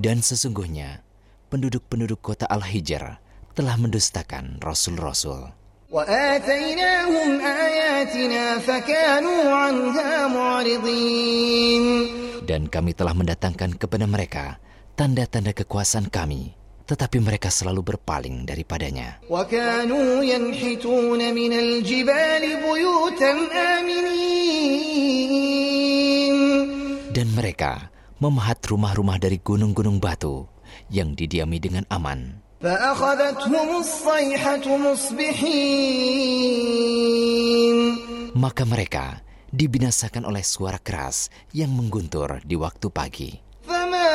Dan sesungguhnya penduduk-penduduk kota Al-Hijr telah mendustakan rasul-rasul. وَآتَيْنَاهُمْ آيَاتِنَا فَكَانُوا عَنْهَا مُعْرِضِينَ. Dan kami telah mendatangkan kepada mereka tanda-tanda kekuasaan kami, tetapi mereka selalu berpaling daripadanya. وَكَانُوا يَنْحِتُونَ مِنَ الْجِبَالِ بُيُوتًا آمِنِينَ. Dan mereka memahat rumah-rumah dari gunung-gunung batu yang didiami dengan aman. فَأَخَذَتْهُمُ الصَّيْحَةُ مُصْبِحِينَ. Maka mereka dibinasakan oleh suara keras yang mengguntur di waktu pagi. فَمَا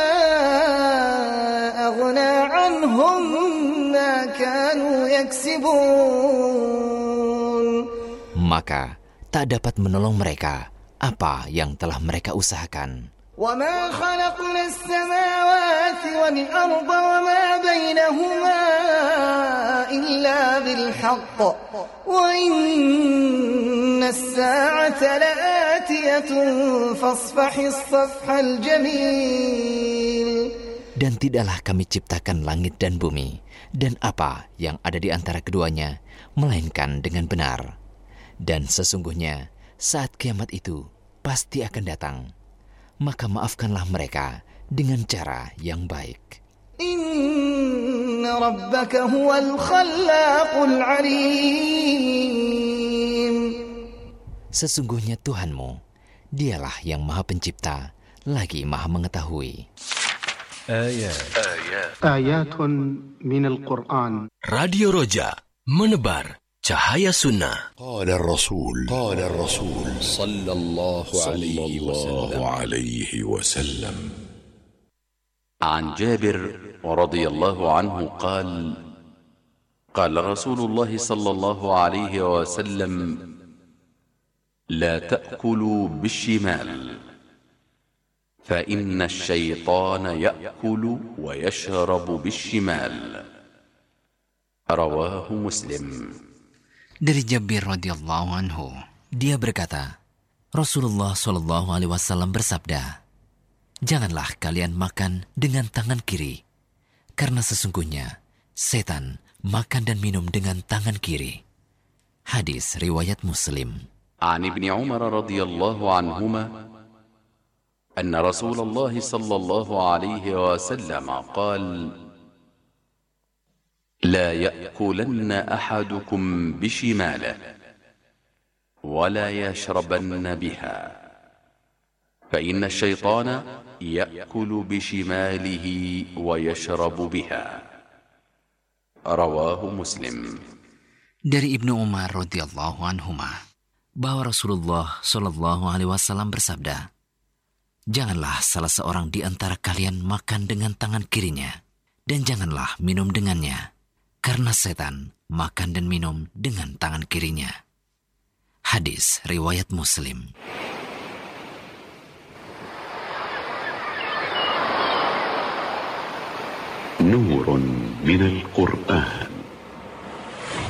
أَغْنَى عَنْهُمْ مَا كَانُوا يَكْسِبُونَ. Maka tak dapat menolong mereka apa yang telah mereka usahakan. وَمَا خَلَقْنَا السَّمَاوَاتِ وَالْأَرْضَ وَمَا بَيْنَهُمَا إِلَّا بِالْحَقِّ وَإِنَّ السَّاعَةَ لَآتِيَةٌ فَاصْفَحِ الصَّفْحَ الْجَمِيلَ. Dan tidaklah kami ciptakan langit dan bumi dan apa yang ada di antara keduanya melainkan dengan benar. Dan sesungguhnya saat kiamat itu pasti akan datang. Maka maafkanlah mereka dengan cara yang baik. Inna rabbaka huwal khallaqul alim. Sesungguhnya Tuhanmu, dialah yang Maha Pencipta, lagi Maha Mengetahui. Ayatun minal Qur'an. Radio Roja menebar cahaya sunnah. Qala Rasul sallallahu alaihi wasallam. عن جابر رضي الله عنه قال قال رسول الله صلى الله عليه وسلم لا تأكلوا بالشمال فإن الشيطان يأكل ويشرب بالشمال. رواه مسلم. Dari Jabir radhiyallahu anhu, dia berkata, Rasulullah shallallahu alaihi wasallam bersabda, janganlah kalian makan dengan tangan kiri, karena sesungguhnya setan makan dan minum dengan tangan kiri. Hadis riwayat Muslim. عن ابن عمر رضي الله عنهما أن رسول الله صلى الله عليه وسلم قال لا يأكلن أحدكم بشماله ولا يشربن بها فإن الشيطان يأكل بشماله ويشرب بها. رواه مسلم. Dari Ibnu Umar radhiyallahu anhuma bahwa Rasulullah shallallahu alaihi wasallam bersabda, janganlah salah seorang di antara kalian makan dengan tangan kirinya dan janganlah minum dengannya. Karena setan makan dan minum dengan tangan kirinya. Hadis riwayat Muslim. Nurun minal Qur'an.